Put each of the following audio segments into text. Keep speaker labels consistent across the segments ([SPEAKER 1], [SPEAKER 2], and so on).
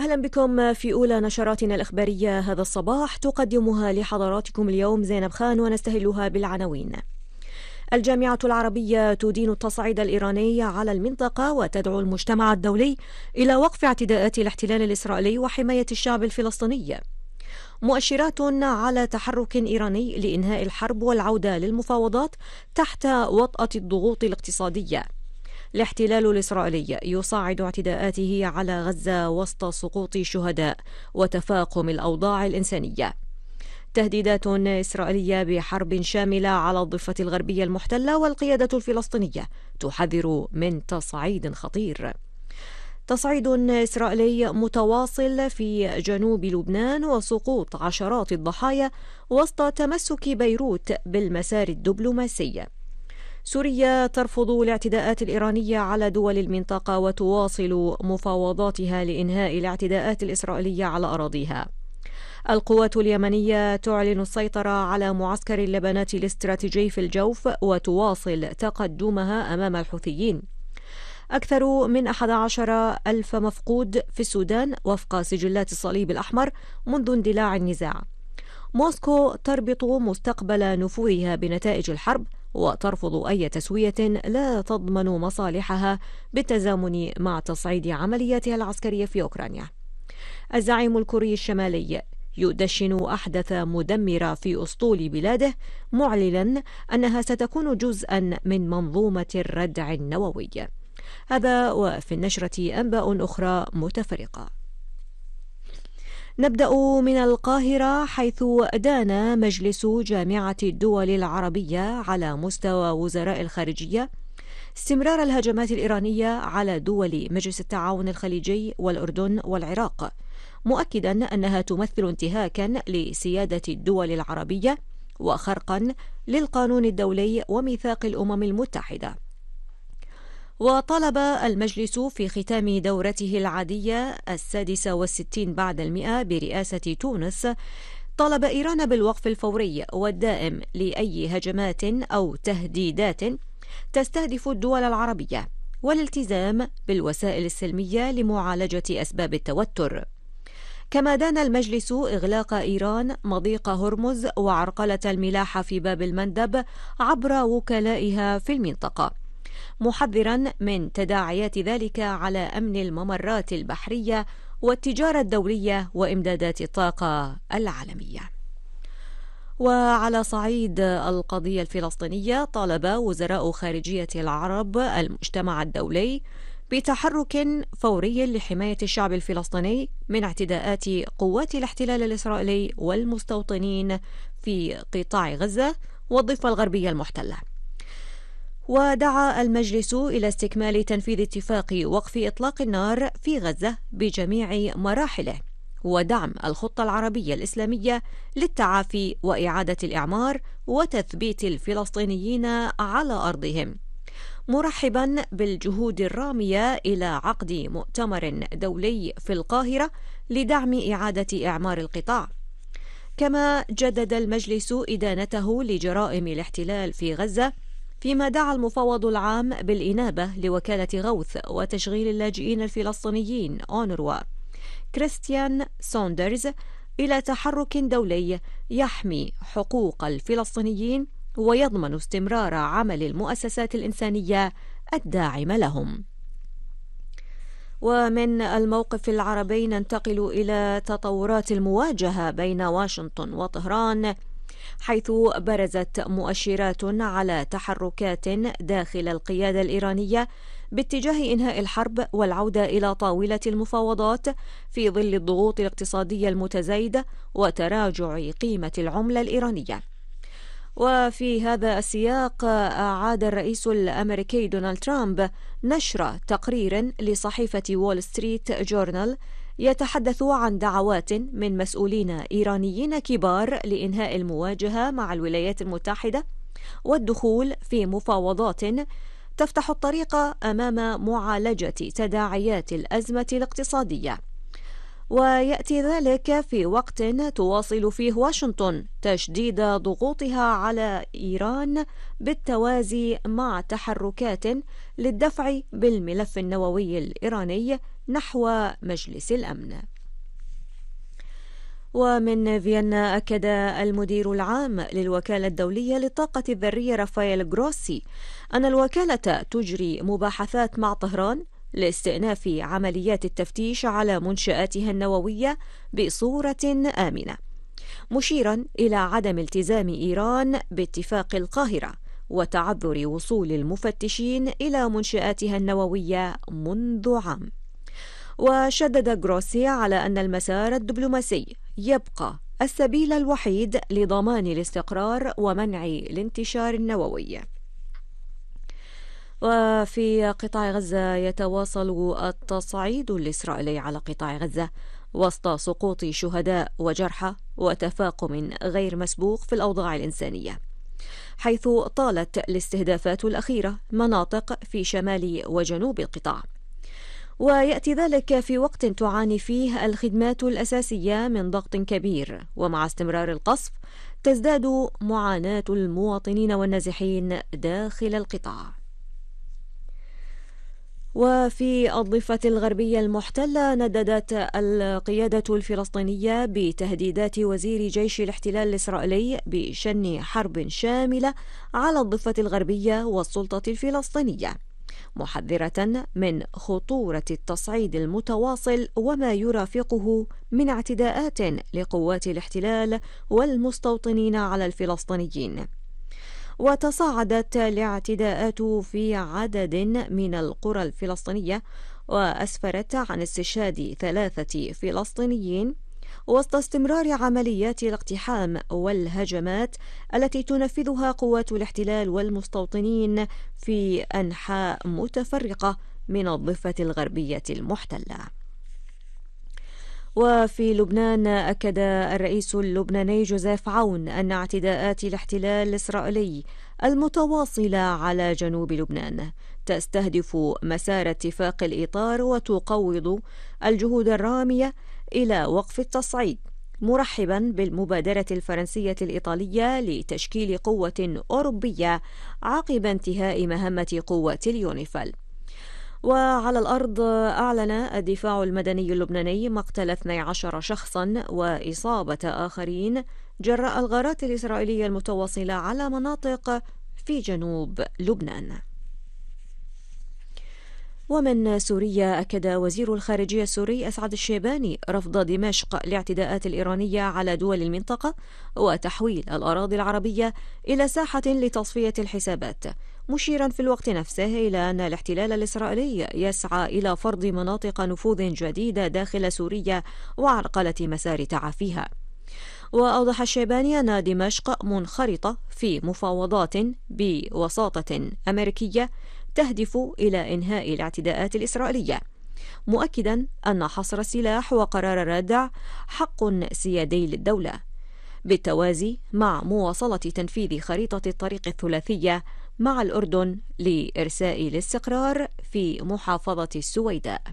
[SPEAKER 1] أهلا بكم في أولى نشراتنا الإخبارية هذا الصباح، تقدمها لحضراتكم اليوم زينب خان، ونستهلها بالعناوين. الجامعة العربية تدين التصعيد الإيراني على المنطقة وتدعو المجتمع الدولي إلى وقف اعتداءات الاحتلال الإسرائيلي وحماية الشعب الفلسطيني. مؤشرات على تحرك إيراني لإنهاء الحرب والعودة للمفاوضات تحت وطأة الضغوط الاقتصادية. الاحتلال الإسرائيلي يصعد اعتداءاته على غزة وسط سقوط شهداء وتفاقم الأوضاع الإنسانية. تهديدات إسرائيلية بحرب شاملة على الضفة الغربية المحتلة، والقيادة الفلسطينية تحذر من تصعيد خطير. تصعيد إسرائيلي متواصل في جنوب لبنان وسقوط عشرات الضحايا وسط تمسك بيروت بالمسار الدبلوماسي. سوريا ترفض الاعتداءات الإيرانية على دول المنطقة وتواصل مفاوضاتها لإنهاء الاعتداءات الإسرائيلية على أراضيها. القوات اليمنية تعلن السيطرة على معسكر اللبنات الاستراتيجي في الجوف وتواصل تقدمها أمام الحوثيين. أكثر من 11 ألف مفقود في السودان وفق سجلات الصليب الأحمر منذ اندلاع النزاع. موسكو تربط مستقبل نفوذها بنتائج الحرب وترفض أي تسوية لا تضمن مصالحها بالتزامن مع تصعيد عملياتها العسكرية في أوكرانيا. الزعيم الكوري الشمالي يدشن أحدث مدمرة في أسطول بلاده، معلنا أنها ستكون جزءا من منظومة الردع النووي. هذا وفي النشرة أنباء أخرى متفرقة. نبدأ من القاهرة، حيث دان مجلس جامعة الدول العربية على مستوى وزراء الخارجية استمرار الهجمات الإيرانية على دول مجلس التعاون الخليجي والأردن والعراق، مؤكدا أنها تمثل انتهاكا لسيادة الدول العربية وخرقا للقانون الدولي وميثاق الأمم المتحدة. وطلب المجلس في ختام دورته العادية 66 بعد 100 برئاسة تونس طلب إيران بالوقف الفوري والدائم لأي هجمات أو تهديدات تستهدف الدول العربية، والالتزام بالوسائل السلمية لمعالجة أسباب التوتر. كما دان المجلس إغلاق إيران مضيق هرمز وعرقلة الملاحة في باب المندب عبر وكلائها في المنطقة، محذرا من تداعيات ذلك على أمن الممرات البحرية والتجارة الدولية وإمدادات الطاقة العالمية. وعلى صعيد القضية الفلسطينية، طالب وزراء خارجية العرب المجتمع الدولي بتحرك فوري لحماية الشعب الفلسطيني من اعتداءات قوات الاحتلال الإسرائيلي والمستوطنين في قطاع غزة والضفة الغربية المحتلة. ودعا المجلس إلى استكمال تنفيذ اتفاق وقف إطلاق النار في غزة بجميع مراحله، ودعم الخطة العربية الإسلامية للتعافي وإعادة الإعمار وتثبيت الفلسطينيين على أرضهم، مرحبا بالجهود الرامية إلى عقد مؤتمر دولي في القاهرة لدعم إعادة إعمار القطاع. كما جدد المجلس إدانته لجرائم الاحتلال في غزة، فيما دعا المفوض العام بالإنابة لوكالة غوث وتشغيل اللاجئين الفلسطينيين أونروا كريستيان سوندرز إلى تحرك دولي يحمي حقوق الفلسطينيين ويضمن استمرار عمل المؤسسات الإنسانية الداعمة لهم. ومن الموقف العربي ننتقل إلى تطورات المواجهة بين واشنطن وطهران، حيث برزت مؤشرات على تحركات داخل القيادة الإيرانية باتجاه إنهاء الحرب والعودة إلى طاولة المفاوضات في ظل الضغوط الاقتصادية المتزايدة وتراجع قيمة العملة الإيرانية. وفي هذا السياق أعاد الرئيس الأمريكي دونالد ترامب نشر تقرير لصحيفة وول ستريت جورنال يتحدث عن دعوات من مسؤولين إيرانيين كبار لإنهاء المواجهة مع الولايات المتحدة والدخول في مفاوضات تفتح الطريق أمام معالجة تداعيات الأزمة الاقتصادية. ويأتي ذلك في وقت تواصل فيه واشنطن تشديد ضغوطها على إيران بالتوازي مع تحركات للدفع بالملف النووي الإيراني نحو مجلس الأمن. ومن فيينا أكد المدير العام للوكالة الدولية للطاقة الذرية رافائيل جروسي أن الوكالة تجري مباحثات مع طهران لاستئناف عمليات التفتيش على منشآتها النووية بصورة آمنة، مشيرا إلى عدم التزام إيران باتفاق القاهرة وتعذر وصول المفتشين إلى منشآتها النووية منذ عام. وشدد جروسي على أن المسار الدبلوماسي يبقى السبيل الوحيد لضمان الاستقرار ومنع الانتشار النووي. وفي قطاع غزة يتواصل التصعيد الإسرائيلي على قطاع غزة وسط سقوط شهداء وجرحى وتفاقم غير مسبوق في الأوضاع الإنسانية، حيث طالت الاستهدافات الأخيرة مناطق في شمال وجنوب القطاع. ويأتي ذلك في وقت تعاني فيه الخدمات الأساسية من ضغط كبير، ومع استمرار القصف تزداد معاناة المواطنين والنازحين داخل القطاع. وفي الضفة الغربية المحتلة نددت القيادة الفلسطينية بتهديدات وزير جيش الاحتلال الإسرائيلي بشن حرب شاملة على الضفة الغربية والسلطة الفلسطينية، محذرة من خطورة التصعيد المتواصل وما يرافقه من اعتداءات لقوات الاحتلال والمستوطنين على الفلسطينيين. وتصاعدت الاعتداءات في عدد من القرى الفلسطينية وأسفرت عن استشهاد 3 فلسطينيين وسط استمرار عمليات الاقتحام والهجمات التي تنفذها قوات الاحتلال والمستوطنين في أنحاء متفرقة من الضفة الغربية المحتلة. وفي لبنان أكد الرئيس اللبناني جوزيف عون أن اعتداءات الاحتلال الإسرائيلي المتواصلة على جنوب لبنان تستهدف مسار اتفاق الإطار وتقوض الجهود الرامية إلى وقف التصعيد، مرحبا بالمبادرة الفرنسية الإيطالية لتشكيل قوة أوروبية عقب انتهاء مهمة قوة اليونيفيل. وعلى الأرض أعلن الدفاع المدني اللبناني مقتل 12 شخصا وإصابة آخرين جراء الغارات الإسرائيلية المتواصلة على مناطق في جنوب لبنان. ومن سوريا أكد وزير الخارجية السوري أسعد الشيباني رفض دمشق الاعتداءات الإيرانية على دول المنطقة وتحويل الأراضي العربية إلى ساحة لتصفية الحسابات، مشيرا في الوقت نفسه إلى أن الاحتلال الإسرائيلي يسعى إلى فرض مناطق نفوذ جديدة داخل سوريا وعرقلة مسار تعافيها. وأوضح الشيباني أن دمشق منخرطة في مفاوضات بوساطة أمريكية تهدف إلى إنهاء الاعتداءات الإسرائيلية، مؤكدا أن حصر السلاح وقرار الردع حق سيادي للدولة، بالتوازي مع مواصلة تنفيذ خريطة الطريق الثلاثية مع الأردن لإرساء الاستقرار في محافظة السويداء.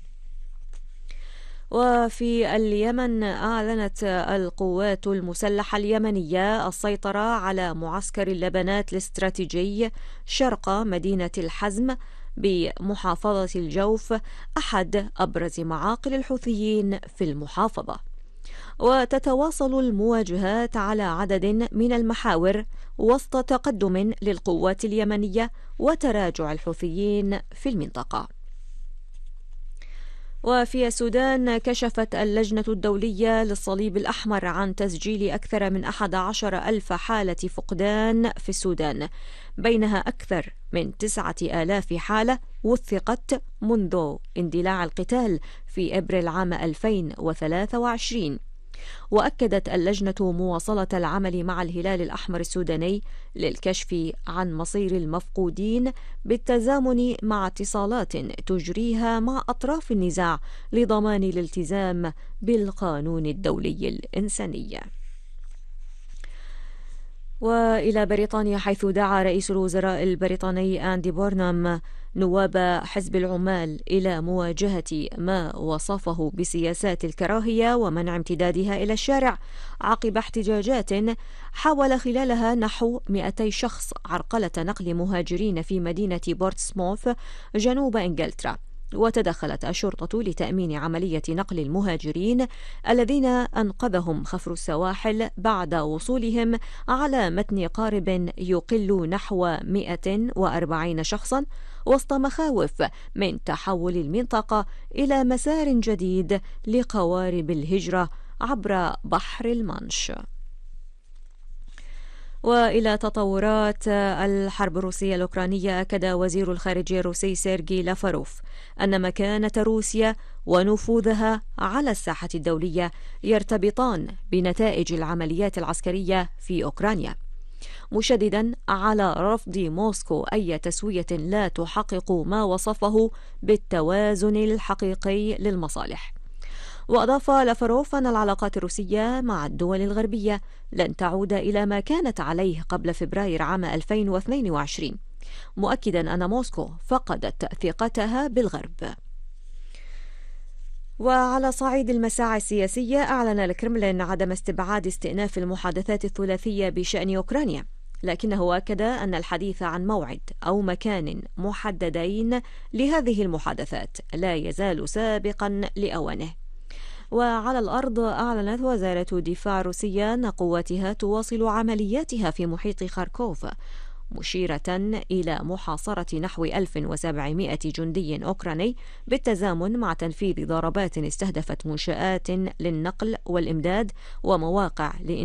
[SPEAKER 1] وفي اليمن أعلنت القوات المسلحة اليمنية السيطرة على معسكر اللبنات الاستراتيجي شرق مدينة الحزم بمحافظة الجوف، أحد أبرز معاقل الحوثيين في المحافظة. وتتواصل المواجهات على عدد من المحاور وسط تقدم للقوات اليمنية وتراجع الحوثيين في المنطقة. وفي السودان كشفت اللجنة الدولية للصليب الأحمر عن تسجيل أكثر من 11,000 حالة فقدان في السودان، بينها أكثر من 9,000 حالة وثقت منذ اندلاع القتال في أبريل عام 2023. وأكدت اللجنة مواصلة العمل مع الهلال الأحمر السوداني للكشف عن مصير المفقودين بالتزامن مع اتصالات تجريها مع أطراف النزاع لضمان الالتزام بالقانون الدولي الإنساني. وإلى بريطانيا، حيث دعا رئيس الوزراء البريطاني أندي بورنهام نواب حزب العمال إلى مواجهة ما وصفه بسياسات الكراهية ومنع امتدادها إلى الشارع عقب احتجاجات حاول خلالها نحو 200 شخص عرقلة نقل مهاجرين في مدينة بورتسموث جنوب إنجلترا، وتدخلت الشرطة لتأمين عملية نقل المهاجرين الذين أنقذهم خفر السواحل بعد وصولهم على متن قارب يقل نحو 140 شخصا، وسط مخاوف من تحول المنطقة إلى مسار جديد لقوارب الهجرة عبر بحر المانش. وإلى تطورات الحرب الروسية الأوكرانية، أكد وزير الخارجية الروسي سيرجي لافاروف أن مكانة روسيا ونفوذها على الساحة الدولية يرتبطان بنتائج العمليات العسكرية في أوكرانيا، مشددا على رفض موسكو أي تسوية لا تحقق ما وصفه بالتوازن الحقيقي للمصالح. وأضاف لافاروف أن العلاقات الروسية مع الدول الغربية لن تعود إلى ما كانت عليه قبل فبراير عام 2022، مؤكدا أن موسكو فقدت ثقتها بالغرب. وعلى صعيد المساعي السياسية، أعلن الكرملين عدم استبعاد استئناف المحادثات الثلاثية بشأن أوكرانيا، لكنه أكد أن الحديث عن موعد أو مكان محددين لهذه المحادثات لا يزال سابقا لأوانه. وعلى الأرض، أعلنت وزارة الدفاع الروسية أن قواتها تواصل عملياتها في محيط خاركوف، مشيرة إلى محاصرة نحو 1700 جندي أوكراني بالتزامن مع تنفيذ ضربات استهدفت منشآت للنقل والإمداد ومواقع